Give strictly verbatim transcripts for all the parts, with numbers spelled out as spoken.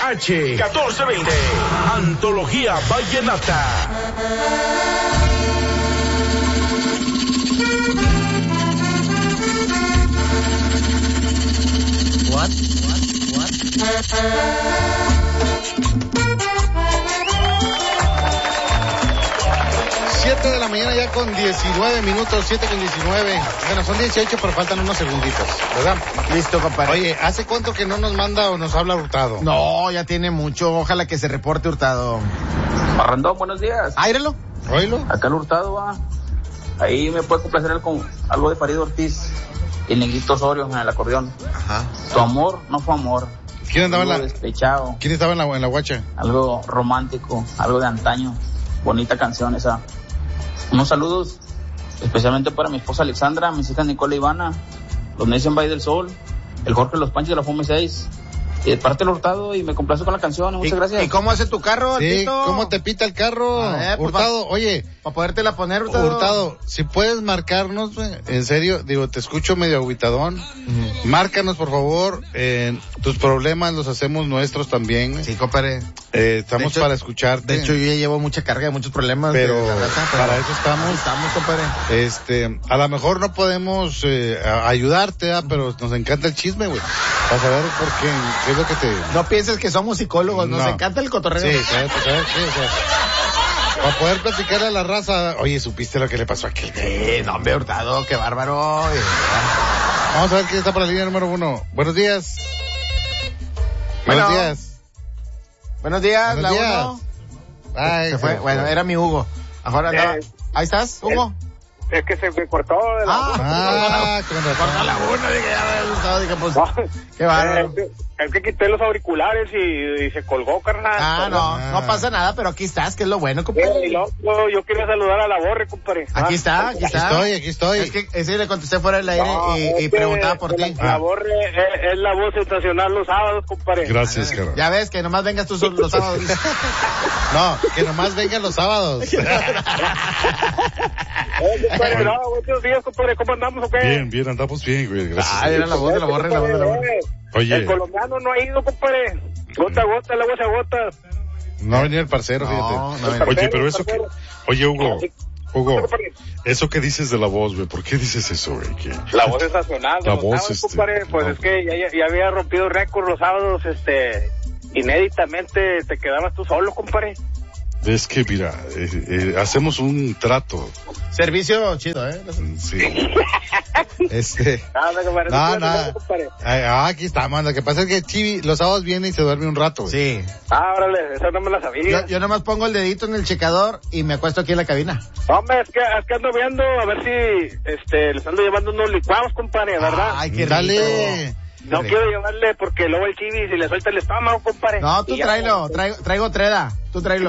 H catorce veinte, Antología Vallenata. What? What? What? siete de la mañana ya con diecinueve minutos, siete con diecinueve. Bueno, son dieciocho, pero faltan unos segunditos, ¿verdad? Listo, compadre. Oye, ¿hace cuánto que no nos manda o nos habla Hurtado? No, ya tiene mucho. Ojalá que se reporte Hurtado. Arrandón, buenos días. Áirelo. Oílo. Acá el Hurtado va. Ahí me puede complacer el con algo de Farid Ortiz y el Negrito Osorio en el acordeón. Ajá. Tu amor no fue amor. ¿Quién andaba en Algo la, despechado, ¿quién estaba en la, en la guacha? algo romántico, algo de antaño. Bonita canción esa. Unos saludos especialmente para mi esposa Alexandra, mis hijas Nicola y Ivana, los Nation Valle del Sol, el Jorge Los Panchos de la F O M seis. Y de parte del Hurtado, y me complace con la canción, muchas ¿Y, gracias. ¿Y cómo hace tu carro, Sí, Tito? ¿cómo te pita el carro? A ver, pues, Hurtado, oye, Para podértela poner, Hurtado. Hurtado, si puedes marcarnos, güey, en serio, digo, te escucho medio agüitadón. Uh-huh. Márcanos, por favor, eh, tus problemas los hacemos nuestros también, güey. Sí, compadre. Eh, estamos hecho- para escucharte. De hecho, yo ya llevo mucha carga de muchos problemas. Pero de la raza, pero para eso estamos. ahí estamos, compadre. Este, a lo mejor no podemos eh, a- ayudarte, ¿ah? Pero nos encanta el chisme, güey. Para saber por qué, qué es lo que te... No pienses que somos psicólogos, nos No. encanta el cotorreo. Sí, ¿sabes? ¿sabes? Sí, o sea, para poder platicarle a la raza, oye, ¿supiste lo que le pasó a aquel? Sí, no, hombre, Hurtado, qué bárbaro. Vamos a ver quién está para la línea número uno. Buenos días. Bueno. Buenos días. Buenos días, Buenos la días. uno. Ay, Se fue. Bueno, era mi Hugo. Ahora andaba. Eh, Ahí estás, Hugo. Es que se me cortó de la... Ah, con Cortó razón. la uno, dije, ya me gustado, dije, pues, No. qué bárbaro. Es que, es que quité los auriculares y, y se colgó, carnal. Ah, no, Ah. no pasa nada, pero aquí estás, que es lo bueno, Eh, y compadre. luego, yo quería saludar a la Borre, compadre. Aquí Ah. está, aquí Aquí está. estoy, aquí estoy. Es que ese le contesté fuera del aire No, y, es y que preguntaba por la, ti. La Borre es, es la voz sensacional los sábados, compadre. Gracias, carnal. Ya ves que nomás vengas tú solo los sábados. No, que nomás vengan los sábados. Eh, compadre, no, buenos días, compadre. ¿Cómo andamos o qué? Bien, bien, andamos bien, güey. Gracias. Ah, era la voz de la borra, la voz de la borra. Eh, Oye. El colombiano no ha ido, compadre. Gota a gota, el agua se agota. No venía el parcero, No, fíjate. no venía. Oye, pero eso que... Oye, Hugo, Hugo, Compadre, eso que dices de la voz, güey, ¿por qué dices eso, güey? Que... La voz sensacional. de La los voz, sábados, este, compadre, pues no. es que ya, ya, ya había rompido récord los sábados, este, inéditamente te quedabas tú solo, compadre. Es que, mira, eh, eh, hacemos un trato. Servicio chido, ¿eh? Sí. Este... Nada, compadre. No, te nada. quedas, compadre. Ay, ah, aquí estamos. Lo que pasa es que Chivi los sábados viene y se duerme un rato, güey. Sí. Ah, órale, esa no me la sabía. Yo, yo nomás pongo el dedito en el checador y me acuesto aquí en la cabina. Hombre, es que, es que ando viendo a ver si, este, les ando llevando unos licuados, compadre, ¿verdad? Ay, qué Dale. rico. no Qué quiero rico. llevarle porque luego el chivis y le suelta el estómago, compadre. No, tú Y ya- tráelo, traigo, traigo treda, tú tráelo.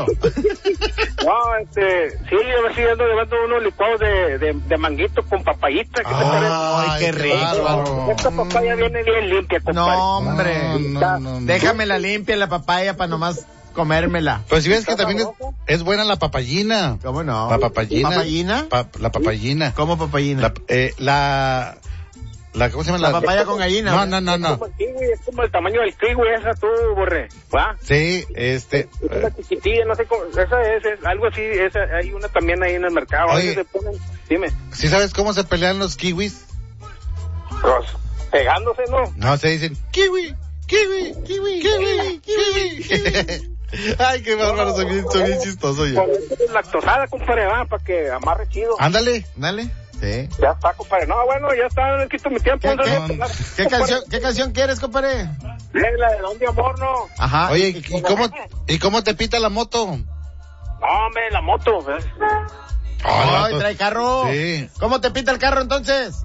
No, este, sí, a ver si ando llevando unos licuados de, de, de manguito con papayita. ¿Qué te parece? Ay, qué rico. bárbaro. Esta papaya viene bien limpia, compadre. No, hombre. No, no, no, no. Déjamela limpia la papaya para nomás comérmela. Pero si ves que también es, es buena la papayina. ¿Cómo no? La papayina. ¿Papayina? Pa- la papayina. ¿Cómo papayina? La, eh, la, la, ¿cómo se llama? La papaya con gallina. No, no, no, Es no. como el kiwi, es como el tamaño del kiwi, esa tú, borre, ¿va? Sí, este, Es una chiquitilla, no sé cómo, esa es, es algo así, esa, hay una también ahí en el mercado, Oye. ahí se ponen, dime, ¿sí sabes cómo se pelean los kiwis? pues, pegándose, ¿no? No, se dicen, kiwi, kiwi, kiwi, kiwi, kiwi. Ay, qué bárbaro, soy bien, soy bien chistoso yo. Por eso es lactosada, compadre, va, para que amarre chido. Ándale. Dale. Sí. Ya está, compadre, no, bueno, ya está, no quito mi tiempo. ¿Qué, no, qué- no, no, qué compadre. canción, ¿Qué canción quieres, compadre? Eh, la de Don de Amor, no. Ajá. Oye, ¿y cómo, y cómo te pita la moto? No, hombre, la moto, ¿ves? Ay, trae carro. Sí. ¿Cómo te pinta el carro entonces?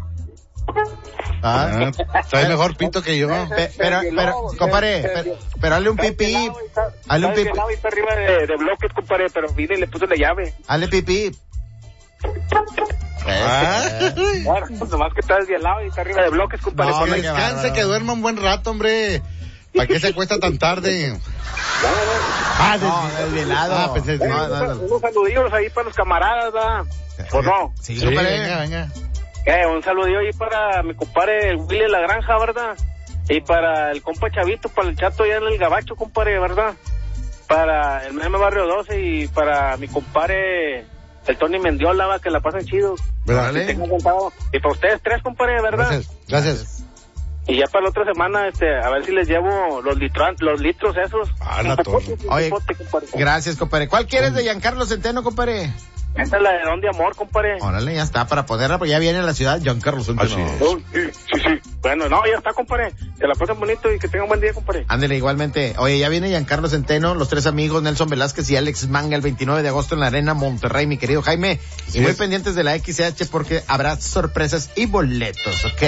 Ah, trae mejor pito que yo. Pe- pero, pero, compadre, pero, pero hazle un pipí. Hazle un pipí. Está está arriba de, de bloques, compadre, pero vine y le puse la llave. Hazle pipí. Ah. Bueno, pues nomás que está desvielado y está arriba de bloques, compadre. No, Que Ponle- hombre, qué descanse, bárbaro. que duerma un buen rato, hombre. ¿Para qué se acuesta tan tarde? Ah, No, des- desvelado. Ah, pensé, Eh, No, no, no. unos, unos saludillos ahí para los camaradas, ¿verdad? ¿O no? Sí, Sí, compadre. venga, venga. Eh, un saludillo ahí para mi compadre el Willy de la Granja, ¿verdad? Y para el compa Chavito, para el Chato allá en el Gabacho, compadre, ¿verdad? Para el M Barrio doce y para mi compadre, el Tony Mendiola, va, que la pasen chido. ¿Verdad? Y para ustedes tres, compadre, ¿verdad? Gracias, gracias. Y ya para la otra semana, este, a ver si les llevo los litros, los litros esos. Ah, la torre. Oye, gracias, compadre. ¿Cuál quieres de Giancarlo Centeno, compadre? Esta es la de Don de Amor, compadre. Órale, ya está, para poderla, porque ya viene a la ciudad Giancarlo Centeno. Así es. Oh, sí, sí, sí. Bueno, no, ya está, compadre. Que la pasen bonito y que tengan un buen día, compadre. Ándale, igualmente. Oye, ya viene Giancarlo Centeno, los tres amigos, Nelson Velázquez y Alex Manga, el veintinueve de agosto en la Arena Monterrey, mi querido Jaime. Y Sí muy es. pendientes de la X H porque habrá sorpresas y boletos, ¿ok?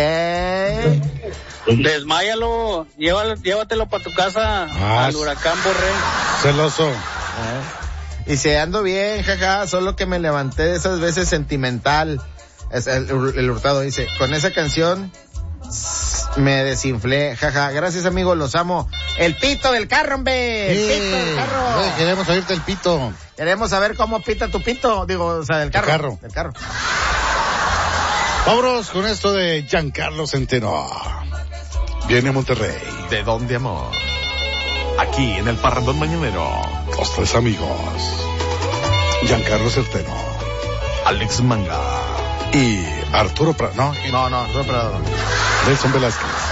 Desmáyalo, llévalo, llévatelo para tu casa Ah, al huracán Borré. Celoso. Y se ando bien, jaja, solo que me levanté de esas veces sentimental. Es el, el Hurtado dice, con esa canción me desinflé, jaja. Gracias, amigo, los amo. El pito del carro, hombre. El Sí. pito del carro. Oye, queremos oírte el pito. Queremos saber cómo pita tu pito. Digo, o sea, del carro. carro. Del carro. Vámonos con esto de Giancarlo Centeno. Viene a Monterrey. ¿De dónde, amor? Aquí, en el Parrandón Mañanero. Los tres amigos. Giancarlo Centeno. Alex Manga. Y Arturo Prado. No, No, no, no, perdón. Nelson Velázquez.